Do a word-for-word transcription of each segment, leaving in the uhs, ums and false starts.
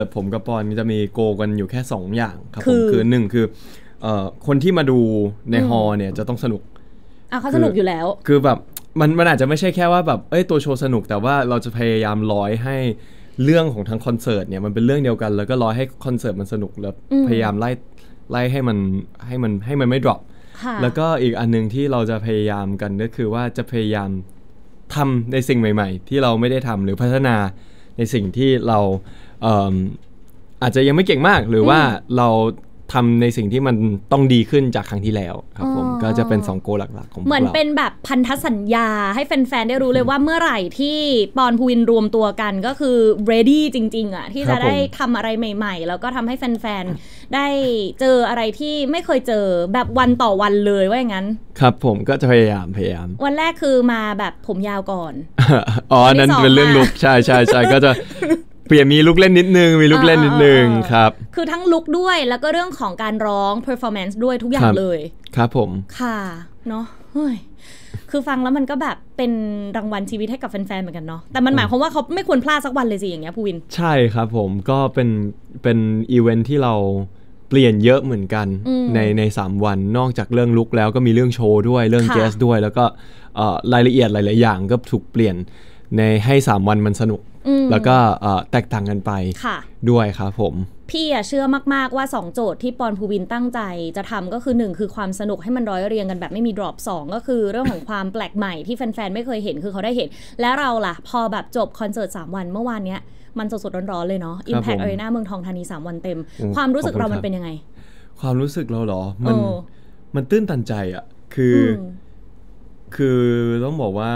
ผมกับปอนจะมีโกกันอยู่แค่สองอย่างครับผมคือหนึ่งคือเอ่อคนที่มาดูในฮอลล์เนี่ยจะต้องสนุกอ่ะเขาสนุกอยู่แล้วคือแบบมันมันอาจจะไม่ใช่แค่ว่าแบบเอ้ยตัวโชว์สนุกแต่ว่าเราจะพยายามร้อยให้เรื่องของทั้งคอนเสิร์ตเนี่ยมันเป็นเรื่องเดียวกันแล้วก็ร้อยให้คอนเสิร์ตมันสนุกแล้วพยายามไล่ไล่ให้มันให้มันให้มันไม่ดรอปแล้วก็อีกอันนึงที่เราจะพยายามกันก็คือว่าจะพยายามทำในสิ่งใหม่ๆที่เราไม่ได้ทำหรือพัฒนาในสิ่งที่เราเอ่ออาจจะยังไม่เก่งมากหรือว่าเราทำในสิ่งที่มันต้องดีขึ้นจากครั้งที่แล้วครับผมก็จะเป็นสองโกหลักๆของพวกเราเหมือนเป็นแบบพันธสัญญาให้แฟนๆได้รู้เลยว่าเมื่อไหร่ที่ปอนภูวินรวมตัวกันก็คือ ready จริงๆอ่ะที่จะได้ทำอะไรใหม่ๆแล้วก็ทำให้แฟนๆได้เจออะไรที่ไม่เคยเจอแบบวันต่อวันเลยว่าอย่างนั้นครับผมก็จะพยายามพยายามวันแรกคือมาแบบผมยาวก่อนอ๋อนั่นเป็นเรื่องลุกใช่ใช่ใช่ก็จะเปลี่ยนมีลุกเล่นนิดนึงมีลุกเล่นนิดนึงครับคือทั้งลุกด้วยแล้วก็เรื่องของการร้อง performance ด้วยทุกอย่างเลยครับผมค่ะเนาะเฮ้ยคือฟังแล้วมันก็แบบเป็นรางวัลชีวิตให้กับแฟนๆเหมือนกันเนาะแต่มันหมายความว่าเขาไม่ควรพลาดสักวันเลยสิอย่างเงี้ยภูวินใช่ครับผมก็เป็นเป็นอีเวนท์ที่เราเปลี่ยนเยอะเหมือนกันในในสามวันนอกจากเรื่องลุกแล้วก็มีเรื่องโชว์ด้วยเรื่องเกสด้วยแล้วก็รายละเอียดหลายๆอย่างก็ถูกเปลี่ยนในให้สามวันมันสนุกแล้วก็แตกต่างกันไปด้วยครับผมพี่เชื่อมากๆว่าสองโจทย์ที่ปอนภูวินตั้งใจจะทำก็คือหนึ่งคือความสนุกให้มันร้อยเรียงกันแบบไม่มีดรอปสองก็คือเรื่องของความแปลกใหม่ที่แฟนๆไม่เคยเห็นคือเขาได้เห็นแล้วเราล่ะพอแบบจบคอนเสิร์ตสามวันเมื่อวานเนี้ยมันสดๆร้อนๆเลยเนาะ Impact Arena เมืองทองธานีสามวันเต็มความรู้สึกเรามันเป็นยังไงความรู้สึกเราเหรอมันมันตื้นตันใจอ่ะคือคือต้องบอกว่า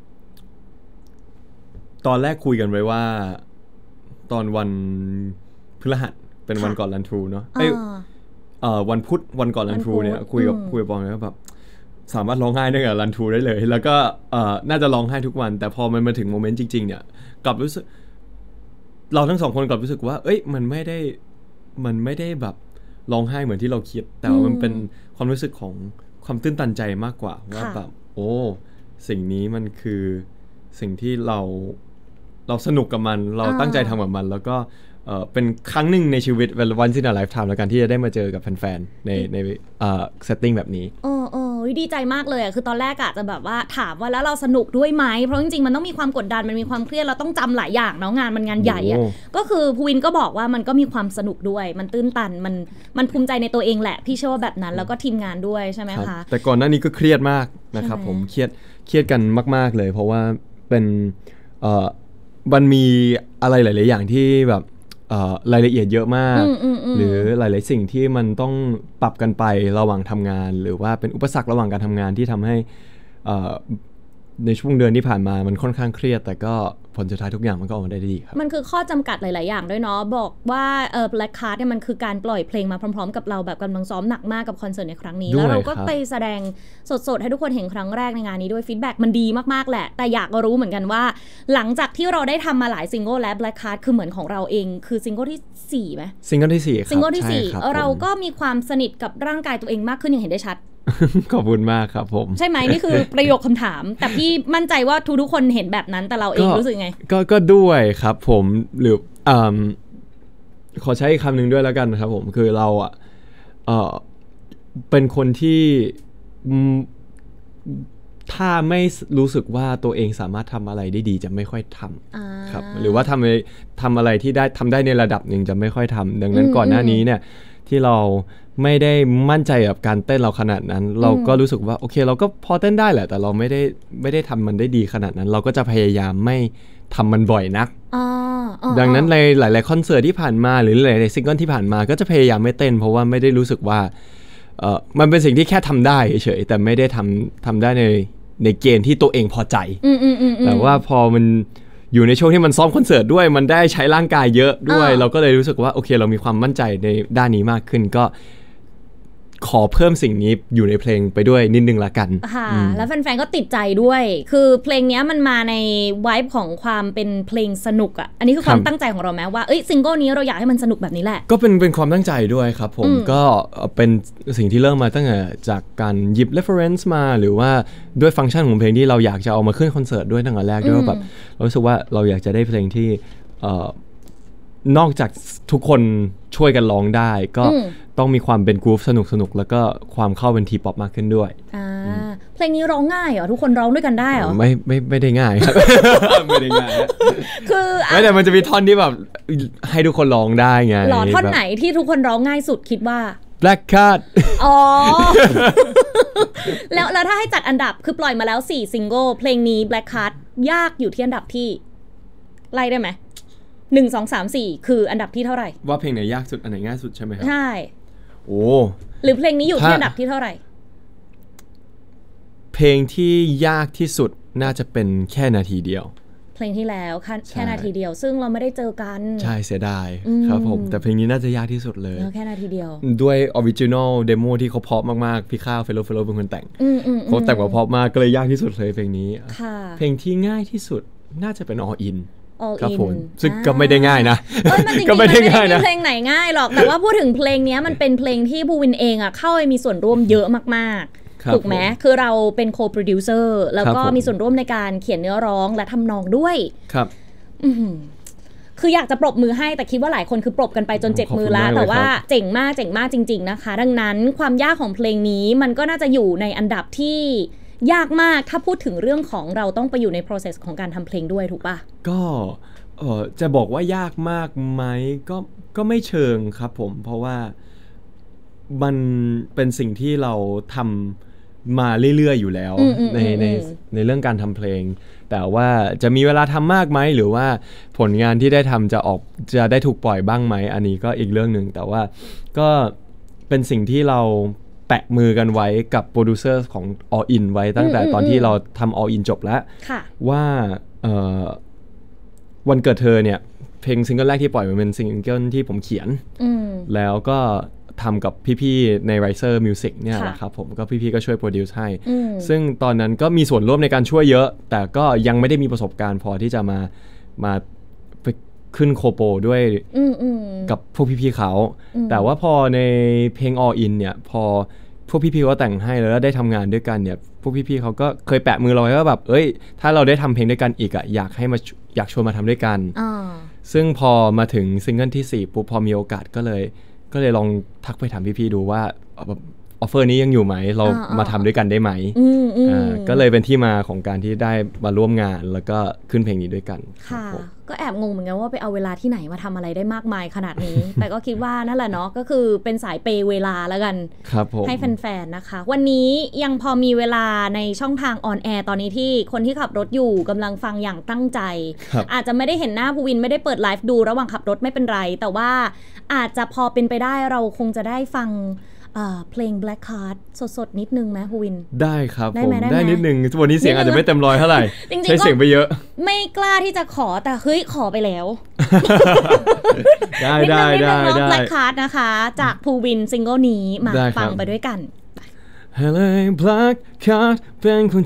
ตอนแรกคุยกันไว้ว่าตอนวันพฤหัสเป็นวันก่อนรันทรูเนาะเอ้ยเอ่อวันพุธวันก่อนรันทรูเนี่ยคุยกับคุยกับปองเลยว่าแบบสามารถร้องไห้ได้กับรันทรูได้เลยแล้วก็เอ่อน่าจะร้องไห้ทุกวันแต่พอมันมาถึงโมเมนต์จริงๆเนี่ยกลับรู้สึกเราทั้งสองคนกลับรู้สึกว่าเอ้ยมันไม่ได้มันไม่ได้แบบร้องไห้เหมือนที่เราคิดแต่ว่ามันเป็นความรู้สึกของความตื้นตันใจมากกว่าว่าแบบโอ้สิ่งนี้มันคือสิ่งที่เราเราสนุกกับมันเราตั้งใจทำกับมันแล้วก็เอ่อเป็นครั้งหนึ่งในชีวิตเป็นวันที่ในไลฟ์ไทม์แล้วกันที่จะได้มาเจอกับแฟนๆในในเอ่อเซตติ้งแบบนี้โอ้โอ้ดีใจมากเลยอ่ะคือตอนแรกอะจะแบบว่าถามว่าแล้วเราสนุกด้วยไหมเพราะจริงๆมันต้องมีความกดดันมันมีความเครียดเราต้องจำหลายอย่างเนาะงานมันงานใหญ่อะก็คือภูวินก็บอกว่ามันก็มีความสนุกด้วยมันตื้นตันมันมันภูมิใจในตัวเองแหละพี่เชื่อว่าแบบนั้นแล้วก็ทีมงานด้วยใช่ไหมคะแต่ก่อนหน้านี้ก็เครียดมากนะครับผมเครียดเครียดกันมากๆเลยเพราะว่าเป็นเอ่อมันมีอะไรหลายๆอย่างที่แบบรายละเอียดเยอะมากหรือหลายๆสิ่งที่มันต้องปรับกันไประหว่างทำงานหรือว่าเป็นอุปสรรคระหว่างการทำงานที่ทำให้ในช่วงเดือนที่ผ่านมามันค่อนข้างเครียดแต่ก็ผลสุดท้ายทุกอย่างมันก็ออกมาได้ดีครับมันคือข้อจำกัดหลายๆอย่างด้วยเนาะบอกว่าเอ่อ Black Card เนี่ยมันคือการปล่อยเพลงมาพร้อมๆกับเราแบบกำลังซ้อมหนักมากกับคอนเสิร์ตในครั้งนี้แล้วเราก็ไปแสดงสดๆให้ทุกคนเห็นครั้งแรกในงานนี้ด้วยฟีดแบ็กมันดีมากๆแหละแต่อยากรู้เหมือนกันว่าหลังจากที่เราได้ทำมาหลายซิงเกิลและ Black Card คือเหมือนของเราเองคือซิงเกิลที่สี่ไหมซิงเกิลที่สี่ครับซิงเกิลที่สี่เราก็มีความสนิทกับร่างกายตัวเองมากขึ้นอย่างเห็นได้ชัดขอบคุณมากครับผมใช่ไหมนี่คือประโยคคำถามแต่พี่มั่นใจว่าทุกๆคนเห็นแบบนั้นแต่เราเองรู้สึกไงก็ก็ด้วยครับผมหรืออ่าขอใช้คำหนึ่งด้วยแล้วกันครับผมคือเราอ่ะเอ่อเป็นคนที่ถ้าไม่รู้สึกว่าตัวเองสามารถทำอะไรได้ดีจะไม่ค่อยทำครับหรือว่าทำทำอะไรที่ได้ทำได้ในระดับหนึ่งจะไม่ค่อยทำดังนั้นก่อนหน้านี้เนี่ยที่เราไม่ได้มั่นใจกับการเต้นเราขนาดนั้นเราก็รู้สึกว่าโอเคเราก็พอเต้นได้แหละแต่เราไม่ได้ไม่ได้ทำมันได้ดีขนาดนั้นเราก็จะพยายามไม่ทำมันบ่อยนักดังนั้นในหลายๆคอนเสิร์ตที่ผ่านมาหรือหลายๆซิงเกิลที่ผ่านมาก็จะพยายามไม่เต้นเพราะว่าไม่ได้รู้สึกว่าเออมันเป็นสิ่งที่แค่ทำได้เฉยแต่ไม่ได้ทำทำได้ในในเกณฑ์ที่ตัวเองพอใจแต่ว่าพอมันอยู่ในช่วงที่มันซ้อมคอนเสิร์ตด้วยมันได้ใช้ร่างกายเยอะด้วยเราก็เลยรู้สึกว่าโอเคเรามีความมั่นใจในด้านนี้มากขึ้นก็ขอเพิ่มสิ่งนี้อยู่ในเพลงไปด้วยนิดนึงละกันค่ะแล้วแฟนๆก็ติดใจด้วยคือเพลงนี้มันมาในไวบ์ของความเป็นเพลงสนุกอ่ะอันนี้คือความตั้งใจของเราไหมว่าเอ้ยซิงเกิลนี้เราอยากให้มันสนุกแบบนี้แหละก็เป็นเป็นความตั้งใจด้วยครับผมก็เป็นสิ่งที่เริ่มมาตั้งแต่จากการหยิบ reference มาหรือว่าด้วยฟังก์ชันของเพลงที่เราอยากจะเอามาขึ้นคอนเสิร์ตด้วยตั้งแต่แรกด้วยว่าแบบเรารู้สึกว่าเราอยากจะได้เพลงที่นอกจากทุกคนช่วยกันร้องได้ก็ต้องมีความเป็นกรุ๊ปสนุกๆแล้วก็ความเข้าเป็นทีป๊อปมากขึ้นด้วยอ่าเพลงนี้ร้องง่ายเหรอทุกคนร้องด้วยกันได้เหรอไม่ไม่ไม่ได้ง่ายครับ ไม่ได้ง่ายคือไม่แต่มันจะมีท่อนที่แบบให้ทุกคนร้องได้ไงหรอท่อนไหนที่ทุกคนร้องง่ายสุดคิดว่า Black Card อ๋อ แล้วแล้วถ้าให้จัดอันดับคือปล่อยมาแล้วสี่ซิงเกิลเพลงนี้ Black Card ยากอยู่ที่อันดับที่ไล่ได้ไหมหนึ่ง สอง สาม สี่คืออันดับที่เท่าไหร่ว่าเพลงไหนยากสุดอันไหนง่ายสุดใช่ไหมครับใช่โอ้หรือเพลงนี้อยู่ที่อันดับที่เท่าไหร่เพลงที่ยากที่สุดน่าจะเป็นแค่นาทีเดียวเพลงที่แล้วแค่นาทีเดียวซึ่งเราไม่ได้เจอกันใช่เสียดายครับผมแต่เพลงนี้น่าจะยากที่สุดเลยแค่นาทีเดียวด้วยออริจินอลเดโมที่เขาเพราะมากๆพี่ข้าวเฟโลเฟโลเป็นคนแต่งเขาแต่งมาเพราะมากก็เลยยากที่สุดเลยเพลงนี้เพลงที่ง่ายที่สุดน่าจะเป็น All Inครับผมซึ่งก็ไม่ได้ง่ายนะก็ไม่ได้ง่ายนะเพลงไหนง่ายหรอกแต่ว่าพูดถึงเพลงนี้มันเป็นเพลงที่ภูวินเองอ่ะเข้าไปมีส่วนร่วมเยอะมากๆถูกไหมคือเราเป็นโคโปรดิวเซอร์แล้วก็มีส่วนร่วมในการเขียนเนื้อร้องและทำนองด้วยครับคืออยากจะปรบมือให้แต่คิดว่าหลายคนคือปรบกันไปจนเจ็บมือแล้วแต่ว่าเจ๋งมากเจ๋งมากจริงๆนะคะดังนั้นความยากของเพลงนี้มันก็น่าจะอยู่ในอันดับที่ยากมากถ้าพูดถึงเรื่องของเราต้องไปอยู่ใน process ของการทำเพลงด้วยถูกป่ะก็เออจะบอกว่ายากมากไหมก็ก็ไม่เชิงครับผมเพราะว่ามันเป็นสิ่งที่เราทำมาเรื่อยๆอยู่แล้วในในในเรื่องการทำเพลงแต่ว่าจะมีเวลาทำมากไหมหรือว่าผลงานที่ได้ทำจะออกจะได้ถูกปล่อยบ้างไหมอันนี้ก็อีกเรื่องหนึ่งแต่ว่าก็เป็นสิ่งที่เราแปะมือกันไว้กับโปรดิวเซอร์ของ All In ไว้ตั้งแต่ตอนที่เราทำ All In จบแล้วว่าวันเกิดเธอเนี่ยเพลงซิงเกิลแรกที่ปล่อยมันเป็นซิงเกิลที่ผมเขียนแล้วก็ทำกับพี่ๆใน Riser Music เนี่ยแหละครับผมก็พี่ๆก็ช่วยโปรดิวซ์ให้ซึ่งตอนนั้นก็มีส่วนร่วมในการช่วยเยอะแต่ก็ยังไม่ได้มีประสบการณ์พอที่จะมามาไปขึ้นโคโปด้วยกับพวกพี่ๆเขาแต่ว่าพอในเพลง All In เนี่ยพอพวกพี่ๆเขาแต่งให้แล้วได้ทำงานด้วยกันเนี่ยพวกพี่ๆเขาก็เคยแปะมือเราไว้ว่าแบบเอ้ยถ้าเราได้ทำเพลงด้วยกันอีกอ่ะอยากให้มาอยากชวนมาทำด้วยกันซึ่งพอมาถึงซิงเกิลที่สี่ปุ๊บพอมีโอกาสก็เลยก็เลยลองทักไปถามพี่ๆดูว่าออฟเฟอร์นี้ยังอยู่ไหมเรามาทำด้วยกันได้ไหมก็เลยเป็นที่มาของการที่ได้มาร่วมงานแล้วก็ขึ้นเพลงนี้ด้วยกันค่ะก็แอบงงเหมือนกันว่าไปเอาเวลาที่ไหนมาทำอะไรได้มากมายขนาดนี้ แต่ก็คิดว่านั่นแหละเนาะก็คือเป็นสายเปย์เวลาแล้วกันให้แฟนๆนะคะวันนี้ยังพอมีเวลาในช่องทางออนแอร์ตอนนี้ที่คนที่ขับรถอยู่กำลังฟังอย่างตั้งใจอาจจะไม่ได้เห็นหน้าภูวินไม่ได้เปิดไลฟ์ดูระหว่างขับรถไม่เป็นไรแต่ว่าอาจจะพอเป็นไปได้เราคงจะได้ฟังเพลง Black Card สดๆนิดนึงไหมภูวินได้ครับผมได้นิดนึงวันนี้เสียงอาจจะไม่เต็มร้อยเท่าไหร่ใช้เสียงไปเยอะไม่กล้าที่จะขอแต่เฮ้ยขอไปแล้วได้ได้ได้ได้ Black Card นะคะจากภูวินซิงเกิลนี้มาฟังไปด้วยกัน Hello Black Card เป็นคน